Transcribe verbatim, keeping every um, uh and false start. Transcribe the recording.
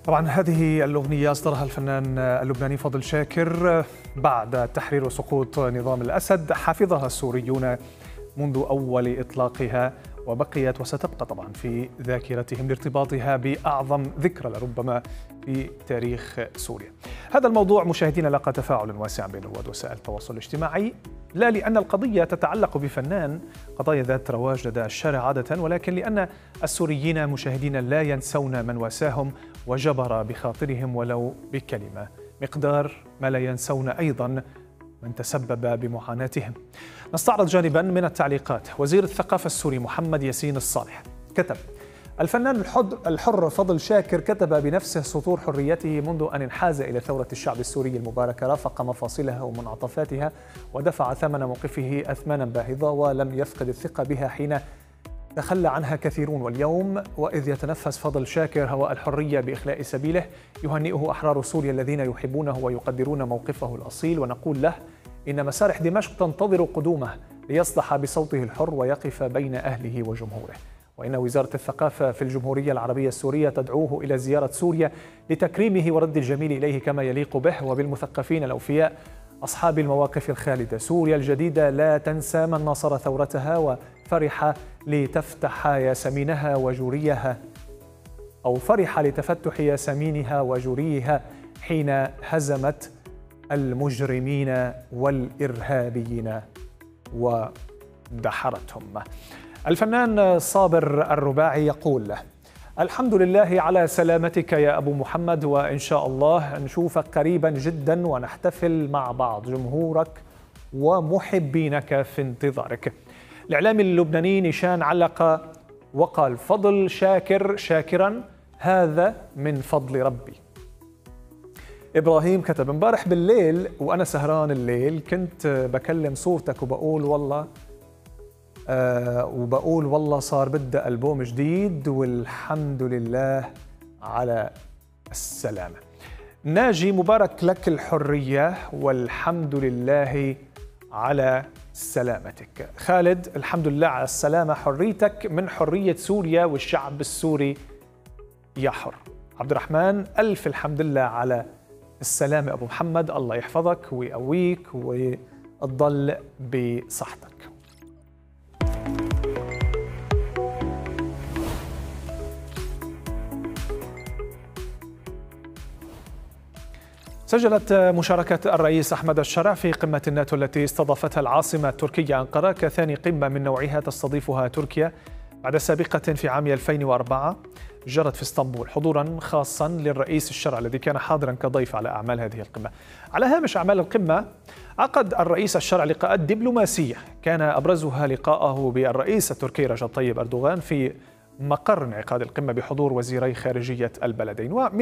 طبعا هذه الأغنية أصدرها الفنان اللبناني فضل شاكر بعد تحرير وسقوط نظام الأسد. حفظها السوريون منذ أول إطلاقها وبقيت وستبقى طبعا في ذاكرتهم لارتباطها بأعظم ذكرى لربما في تاريخ سوريا. هذا الموضوع مشاهدينا لقى تفاعل واسع بين رواد وسائل التواصل الاجتماعي، لا لأن القضية تتعلق بفنان، قضايا ذات رواج لدى الشارع عادة، ولكن لأن السوريين مشاهدينا لا ينسون من واساهم وجبر بخاطرهم ولو بكلمة، مقدار ما لا ينسون أيضا من تسبب بمعاناتهم. نستعرض جانبا من التعليقات. وزير الثقافة السوري محمد ياسين الصالح كتب: الفنان الحر فضل شاكر كتب بنفسه سطور حريته منذ أن انحاز إلى ثورة الشعب السوري المباركة، رافق مفاصلها ومنعطفاتها ودفع ثمن موقفه أثمانا باهظة، ولم يفقد الثقة بها حين تخلى عنها كثيرون. واليوم وإذ يتنفس فضل شاكر هواء الحرية بإخلاء سبيله، يهنئه أحرار سوريا الذين يحبونه ويقدرون موقفه الأصيل، ونقول له إن مسارح دمشق تنتظر قدومه ليصدح بصوته الحر ويقف بين أهله وجمهوره. وإن وزارة الثقافة في الجمهورية العربية السورية تدعوه إلى زيارة سوريا لتكريمه ورد الجميل إليه كما يليق به وبالمثقفين الأوفياء أصحاب المواقف الخالدة. سوريا الجديدة لا تنسى من ناصر ثورتها وفرح لتفتح ياسمينها وجوريها أو فرح لتفتح ياسمينها وجوريها حين هزمت المجرمين والإرهابيين ودحرتهم. الفنان صابر الرباعي يقول: الحمد لله على سلامتك يا أبو محمد، وإن شاء الله نشوفك قريبا جدا ونحتفل مع بعض، جمهورك ومحبينك في انتظارك. الإعلامي اللبناني نشان علق وقال: فضل شاكر شاكرا، هذا من فضل ربي. إبراهيم كتب: امبارح بالليل وأنا سهران الليل كنت بكلم صورتك وبقول والله آه وبقول والله صار بدأ ألبوم جديد والحمد لله على السلامة. ناجي: مبارك لك الحرية والحمد لله على سلامتك. خالد: الحمد لله على السلامة، حريتك من حرية سوريا والشعب السوري يا حر. عبد الرحمن: ألف الحمد لله على السلامة أبو محمد، الله يحفظك ويقويك وتضل بصحتك. سجلت مشاركة الرئيس أحمد الشرع في قمة الناتو التي استضافتها العاصمة التركية أنقرة كثاني قمة من نوعها تستضيفها تركيا بعد سابقة في عام ألفين وأربعة جرت في اسطنبول حضورا خاصا للرئيس الشرع الذي كان حاضرا كضيف على أعمال هذه القمة. على هامش أعمال القمة، عقد الرئيس الشرع لقاءات دبلوماسية كان أبرزها لقاءه بالرئيس التركي رجب طيب أردوغان في مقر انعقاد القمة بحضور وزيري خارجية البلدين.